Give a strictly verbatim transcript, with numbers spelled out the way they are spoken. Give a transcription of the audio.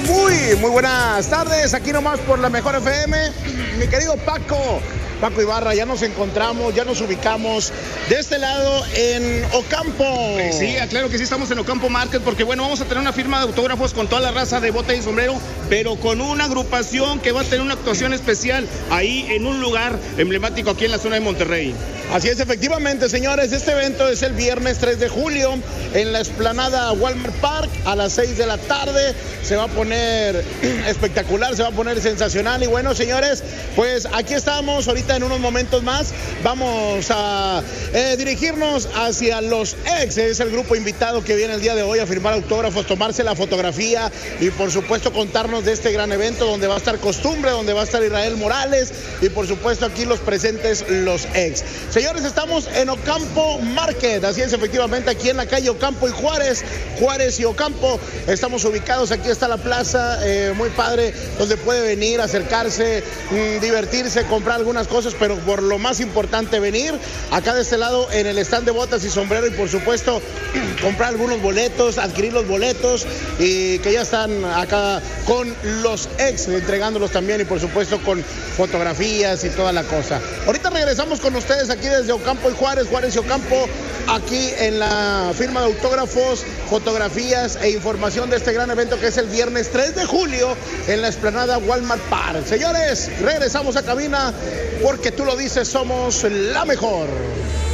Señores, muy, muy buenas tardes. Aquí nomás por la Mejor F M. Mi querido Paco, Paco Ibarra, ya nos encontramos, ya nos ubicamos de este lado en Ocampo. Sí, claro que sí, estamos en Ocampo Market porque, bueno, vamos a tener una firma de autógrafos con toda la raza de bota y sombrero, pero con una agrupación que va a tener una actuación especial ahí en un lugar emblemático aquí en la zona de Monterrey. Así es, efectivamente, señores, este evento es el viernes tres de julio en la explanada Walmart Park a las seis de la tarde. Se va a poner espectacular, se va a poner sensacional. Y bueno, señores, pues aquí estamos ahorita en unos momentos más. Vamos a eh, dirigirnos hacia los ex. Es el grupo invitado que viene el día de hoy a firmar autógrafos, tomarse la fotografía y por supuesto contarnos de este gran evento donde va a estar Costumbre, donde va a estar Israel Morales y por supuesto aquí los presentes, los ex. Señores, estamos en Ocampo Market, así es, efectivamente, aquí en la calle Ocampo y Juárez, Juárez y Ocampo, estamos ubicados, aquí está la plaza, eh, muy padre, donde puede venir, acercarse, mmm, divertirse, comprar algunas cosas, pero por lo más importante, venir acá de este lado en el stand de botas y sombrero y por supuesto, comprar algunos boletos, adquirir los boletos y que ya están acá con los ex, entregándolos también y por supuesto con fotografías y toda la cosa. Ahorita regresamos con ustedes aquí desde Ocampo y Juárez, Juárez y Ocampo, aquí en la firma de autógrafos, fotografías e información de este gran evento que es el viernes tres de julio en la explanada Walmart Park. Señores, regresamos a cabina porque tú lo dices, somos la mejor.